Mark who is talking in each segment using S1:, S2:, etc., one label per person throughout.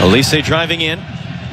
S1: Olise driving in.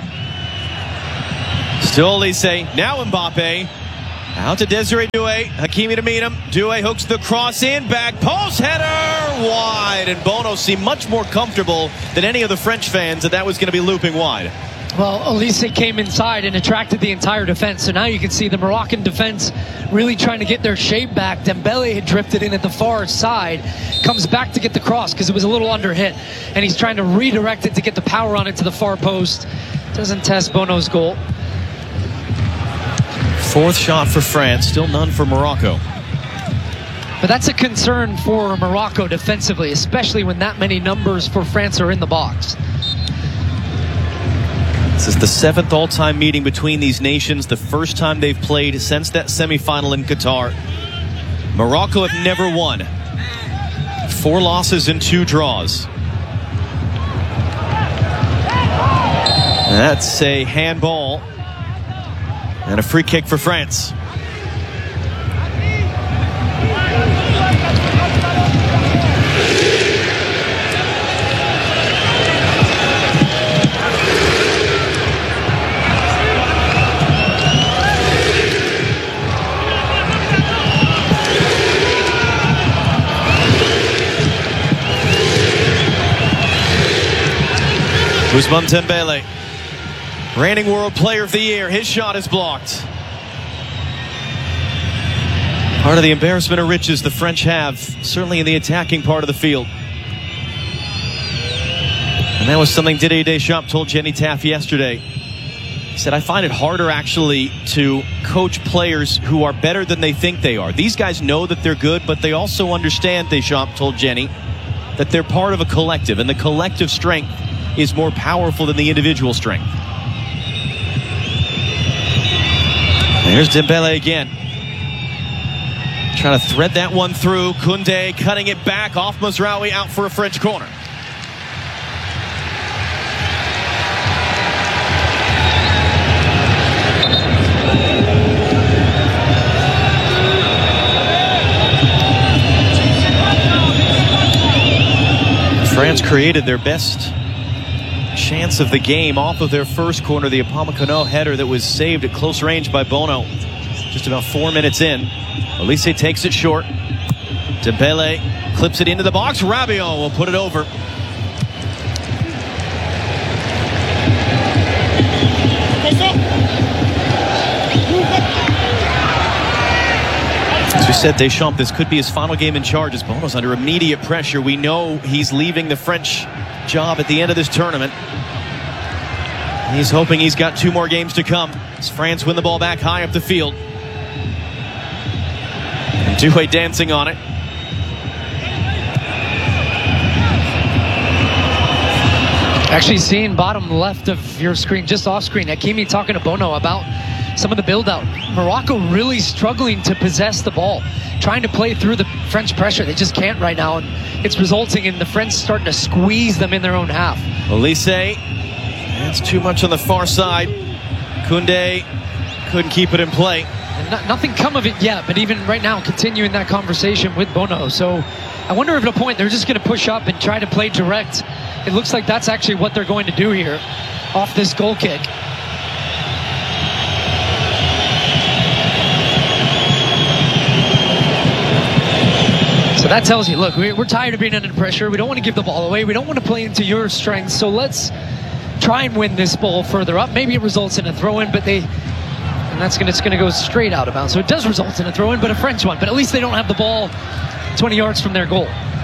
S1: Still Olise. Now Mbappe. Out to Desiree Doué. Hakimi to meet him. Doué hooks the cross in. Back post header. Wide. And Bono seemed much more comfortable than any of the French fans that was going to be looping wide.
S2: Well, Olise came inside and attracted the entire defense. So now you can see the Moroccan defense really trying to get their shape back. Dembele had drifted in at the far side. Comes back to get the cross because it was a little under hit. And he's trying to redirect it to get the power on it to the far post. Doesn't test Bono's goal.
S1: Fourth shot for France. Still none for Morocco.
S2: But that's a concern for Morocco defensively, especially when that many numbers for France are in the box.
S1: This is the 7th all-time meeting between these nations, the first time they've played since that semifinal in Qatar. Morocco have never won. 4 losses and 2 draws. That's a handball and a free kick for France. Ousmane Dembele, reigning World Player of the Year. His shot is blocked. Part of the embarrassment of riches the French have, certainly in the attacking part of the field. And that was something Didier Deschamps told Jenny Taff yesterday. He said, I find it harder actually to coach players who are better than they think they are. These guys know that they're good, but they also understand, Deschamps told Jenny, that they're part of a collective, and the collective strength is more powerful than the individual strength. And here's Dembele again. Trying to thread that one through. Koundé cutting it back off Mazraoui, out for a French corner. France created their best chance of the game off of their first corner, the Upamecano header that was saved at close range by Bono. Just about 4 minutes in. Olise takes it short. Dembele clips it into the box. Rabiot will put it over. As we said, Deschamps, this could be his final game in charge as Bono's under immediate pressure. We know he's leaving the French job at the end of this tournament. He's hoping he's got 2 more games to come as France win the ball back high up the field. And Doué dancing on it.
S2: Actually seeing bottom left of your screen, just off screen, Hakimi talking to Bono about some of the build-out. Morocco really struggling to possess the ball, trying to play through the French pressure. They just can't right now, and it's resulting in the French starting to squeeze them in their own half.
S1: Olise, that's too much on the far side. Koundé couldn't keep it in play.
S2: And nothing come of it yet, but even right now, continuing that conversation with Bono. So I wonder if at a point they're just going to push up and try to play direct. It looks like that's actually what they're going to do here off this goal kick. So that tells you, look, we're tired of being under pressure. We don't want to give the ball away. We don't want to play into your strengths. So let's try and win this ball further up. Maybe it results in a throw-in, but it's going to go straight out of bounds. So it does result in a throw-in, but a French one. But at least they don't have the ball 20 yards from their goal.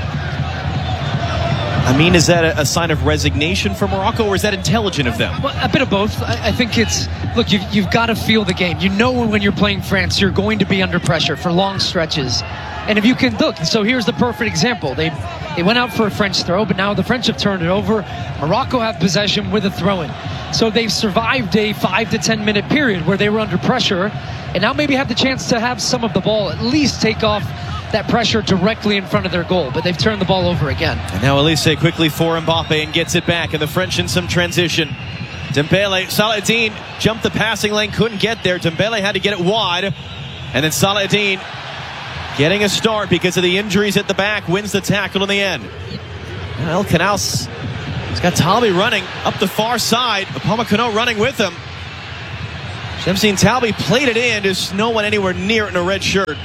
S1: I mean, is that a sign of resignation for Morocco, or is that intelligent of them?
S2: Well, a bit of both. I think it's, look, you've got to feel the game. You know when you're playing France, you're going to be under pressure for long stretches. And if you can look, so here's the perfect example. They went out for a French throw, but now the French have turned it over. Morocco have possession with a throw-in. So they've survived a 5 to 10 minute period where they were under pressure, and now maybe have the chance to have some of the ball, at least take off that pressure directly in front of their goal. But they've turned the ball over again. And
S1: now Olise quickly for Mbappe and gets it back, and the French in some transition. Dembele, Saladin jumped the passing lane, couldn't get there. Dembele had to get it wide, and then Saladin getting a start because of the injuries at the back, wins the tackle in the end. El Canals He's got Talby running up the far side. Upamecano running with him. Shamseen Talby played it in. There's no one anywhere near it in a red shirt.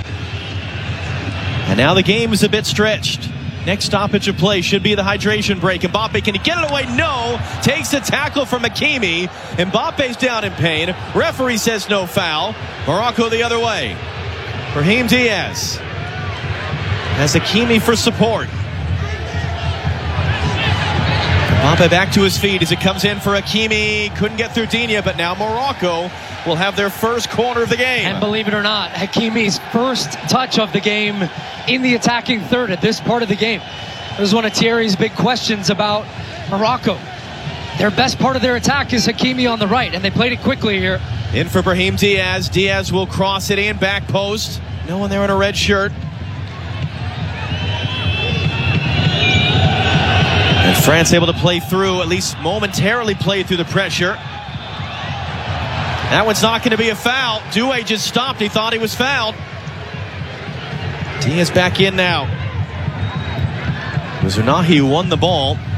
S1: And now the game is a bit stretched. Next stoppage of play should be the hydration break. Mbappe, can he get it away? No. Takes the tackle from Hakimi. Mbappe's down in pain. Referee says no foul. Morocco the other way. Brahim Diaz has Hakimi for support. Mbappe back to his feet as it comes in for Hakimi. Couldn't get through Digne, but now Morocco will have their first corner of the game.
S2: And believe it or not, Hakimi's first touch of the game in the attacking third at this part of the game. It was one of Thierry's big questions about Morocco. Their best part of their attack is Hakimi on the right, and they played it quickly here.
S1: In for Brahim Diaz. Diaz will cross it in, back post. No one there in a red shirt. And France able to play through, at least momentarily play through the pressure. That one's not going to be a foul. Doué just stopped. He thought he was fouled. Diaz back in now. It was Unahi who won the ball.